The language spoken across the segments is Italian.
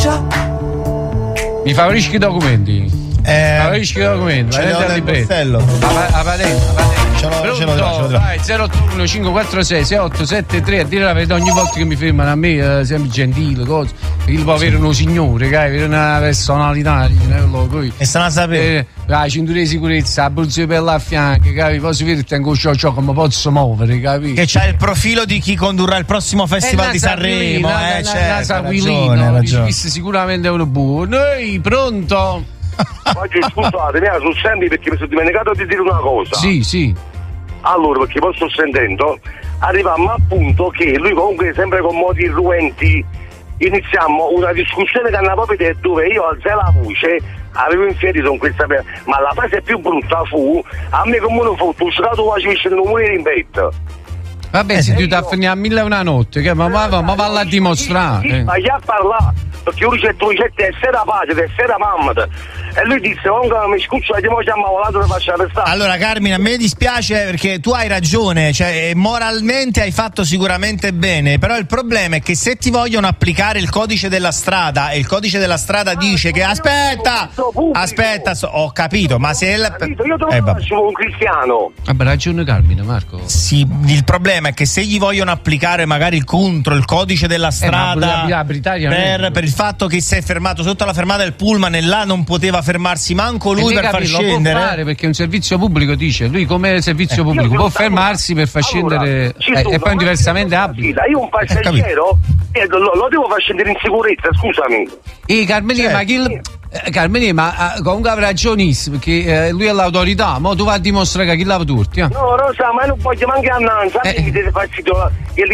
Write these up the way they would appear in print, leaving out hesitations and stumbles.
già. Mi favorisci i documenti. Favorisci i documenti. Ce l'ho nel borsello. La patente. Ce l'ho già. Vai, 081 546 6873 a dire la verità. Ogni volta che mi fermano a me, sempre gentile, cose. Io può avere uno signore, avere una personalità. E stanno a sapere. La cintura di sicurezza, la bruzza di pelle a fianco, capi? Posso vedere tengo ciò come posso muovere, capi? Che c'ha il profilo di chi condurrà il prossimo festival di Sanremo, certo. Questo sicuramente è uno buono. Noi, pronto? Oggi scusate, mi sono sempre perché mi sono dimenticato di dire una cosa. Sì. Allora, perché poi sto sentendo, arrivammo al punto che lui comunque sempre con modi irruenti iniziamo una discussione che andava proprio dove io alzai la voce, avevo inferito con questa ma la frase più brutta fu a me come uno fu tu stato facendo non morire in petto. Vabbè, se tu ti affini a 1001 notte, che ma valla a dimostrare. Ma io a parlare, perché io c'è essere pace, essere mamma. E lui disse, mi scuccia, chiamavo volato per faccia per stare. Allora Carmine, a me dispiace perché tu hai ragione, cioè moralmente hai fatto sicuramente bene, però il problema è che se ti vogliono applicare il codice della strada e il codice della strada dice che aspetta, ho capito, ma se io te lo faccio un cristiano. Vabbè, ragione Carmine, Marco. Sì, il problema è che se gli vogliono applicare magari contro il codice della strada per il fatto che si è fermato sotto la fermata del pullman e là non poteva fermarsi manco lui per far scendere, lo può fare perché un servizio pubblico dice lui come servizio pubblico può fermarsi per far scendere e poi diversamente abile. Io un passeggero lo devo far scendere in sicurezza, scusami. Carmine, ma comunque avrà ragionissimo perché lui è l'autorità, ma tu vai a dimostrare che chi lava tutti. No, Rosa, ma non voglio manche annanza, che siete fastidio.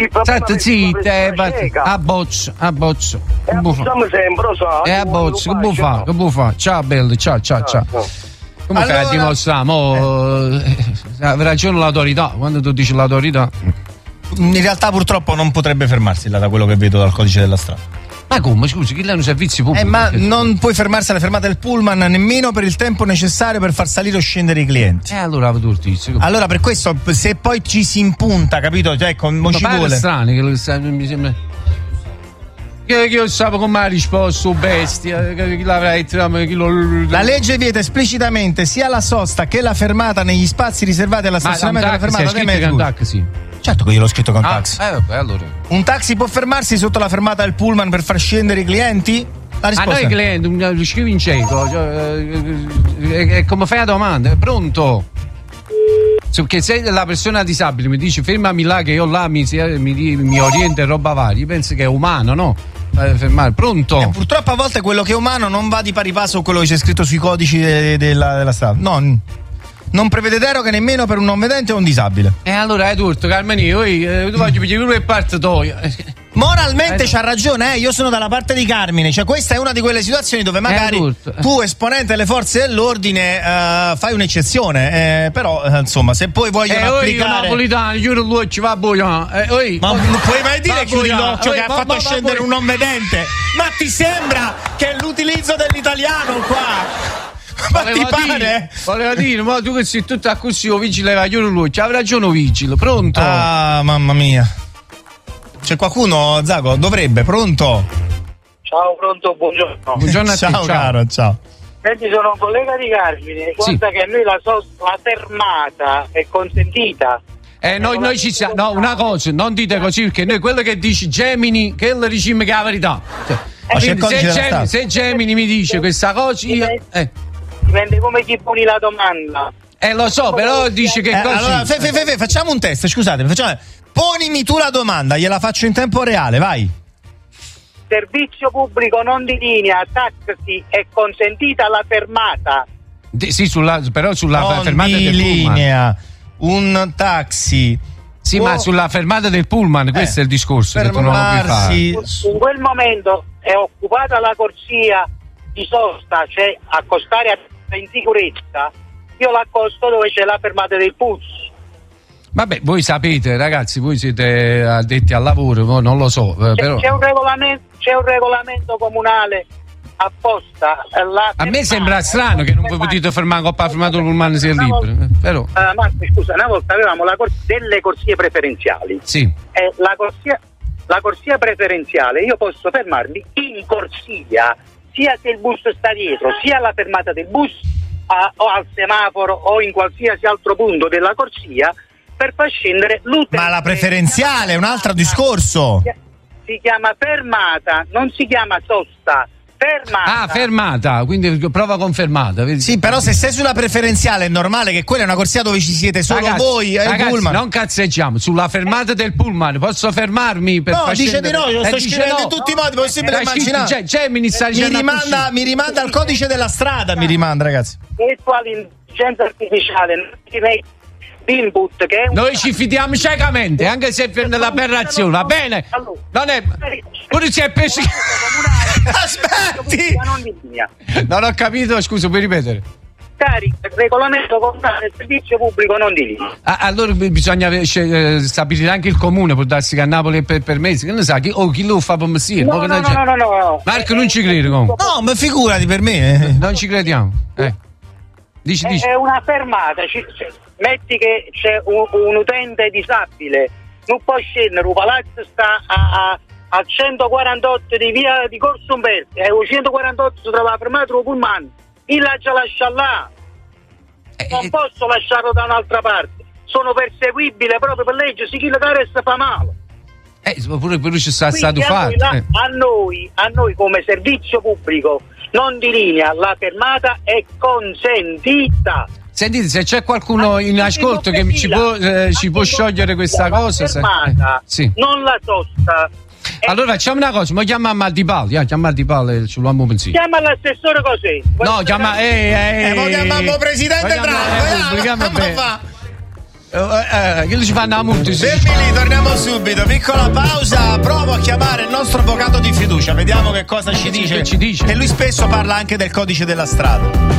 A boccio. Facciamo sempre, Rosa. A boccio, che può fare? Ciao bello, ciao. Come fai a dimostrare? Avrà ragione l'autorità, quando tu dici l'autorità. In realtà purtroppo non potrebbe fermarsi là da quello che vedo dal codice della strada. Ma come, scusi, chi è un servizio pubblico? Ma non puoi fermarsi alla fermata del pullman nemmeno per il tempo necessario per far salire o scendere i clienti. Allora per questo, se poi ci si impunta, capito? Cioè, non ci vuole. Strani che mi sembra. Che io sapevo come ha risposto, bestia. Chi l'avrai La legge vieta esplicitamente sia la sosta che la fermata negli spazi riservati alla stazionamento della fermata dei mezzi. Certo che io l'ho scritto con taxi. Allora. Un taxi può fermarsi sotto la fermata del pullman per far scendere i clienti? La risposta noi clienti, lo scrivi in cieco. È come fai la domanda? Pronto? Perché se la persona disabile mi dice fermami là che io là mi oriento e roba varia, io penso che è umano, no? Fermare. Pronto? Purtroppo a volte quello che è umano non va di pari passo con quello che c'è scritto sui codici della strada. No. Non prevede deroghe nemmeno per un non vedente o un disabile. Allora è tutto, Carmine, tu voglio pigliare pure parte tua. Moralmente c'ha ragione, io sono dalla parte di Carmine, cioè questa è una di quelle situazioni dove magari tu, esponente delle forze dell'ordine, fai un'eccezione, però insomma, se poi vogliono applicare napolitano, chiudo l'occhio, ci va a boia. Ma non puoi mai dire chiudi l'occhio che ha fatto scendere un non vedente? Ma ti sembra che l'utilizzo dell'italiano qua? Ma ti pare? Voleva dire, ma tu che sei tutto così, vigile va chiudo l'occhio, avrà ragione vigile, pronto? Ah, mamma mia. C'è qualcuno, Zago? Dovrebbe, pronto? Ciao, pronto, buongiorno. Buongiorno a te, ciao caro, ciao. Senti, sono un collega di Carmine, conta che a noi la fermata è consentita. Noi ci siamo, no, una cosa, non dite così perché noi quello che dici Gemini, che è il regime che è la verità. Se Gemini mi dice questa cosa, dipende come ti poni la domanda. Lo so, però dice che così. Allora, facciamo un test, scusatemi, ponimi tu la domanda, gliela faccio in tempo reale, vai. Servizio pubblico non di linea, taxi, è consentita la fermata? Sì, però sulla non fermata di del linea, un taxi. Sì, ma sulla fermata del pullman, questo è il discorso che tu non lo puoi fare. In quel momento è occupata la corsia di sosta, cioè accostare in sicurezza, io l'accosto dove c'è la fermata del bus. Vabbè, voi sapete, ragazzi, voi siete addetti al lavoro, non lo so. Però c'è un regolamento comunale apposta. A me sembra strano che non vi potete fermare con la fermata del pullman sia libero. Però. Marco, scusa, una volta avevamo delle corsie preferenziali. Sì. La corsia la corsia preferenziale, io posso fermarmi in corsia, sia se il bus sta dietro, sia alla fermata del bus o al semaforo o in qualsiasi altro punto della corsia, per far scendere l'utente. Ma la preferenziale è un altro discorso. Si chiama fermata, non si chiama sosta. Fermata. Ah, fermata, quindi prova confermata. Vedi? Sì, però se sei sulla preferenziale è normale che quella è una corsia dove ci siete solo ragazzi, voi e il pullman. Non cazzeggiamo, sulla fermata del pullman posso fermarmi per far dice scendere? di no, io sto scrivendo in tutti i modi possibili immaginare. C'è mi rimanda al codice della strada, mi rimanda, ragazzi. E tu all'intelligenza artificiale non ti metti l'input che è noi ci fidiamo ciecamente, anche se per l'aberrazione, va bene? Non è pure se è pesce. Aspetti! Non ho capito, scusa, puoi ripetere? Regolamento comunale del servizio pubblico non di linea. Allora bisogna stabilire anche il comune, può darsi che a Napoli è per mesi, che ne sa chi lo fa per mestiere. No. Marco non ci crede comunque. No, ma figurati per me. Non ci crediamo. Dici. È una fermata, metti che c'è un utente disabile, non può scendere, un palazzo sta a 148 di via di Corso Umberto, e 148 si trova fermato un pullman, io la lascia là, non posso lasciarlo da un'altra parte, sono perseguibile proprio per legge, si chi la resta fa male. Pure ci sta stato fatto. A noi come servizio pubblico non di linea, la fermata è consentita. Sentite, se c'è qualcuno in ascolto che ci può sciogliere questa cosa, fermata, sì. Non la sosta. Allora facciamo una cosa, ma chiamiamo Aldipal, chiama Aldipal sull'uomo pensiero. Chiama l'assessore così. No, chiama chiamiamo presidente Draghi. Che ci fanno a multi? Fermi lì, torniamo subito. Piccola pausa, provo a chiamare il nostro avvocato di fiducia, vediamo che cosa ci dice. Che ci dice? E lui spesso parla anche del codice della strada.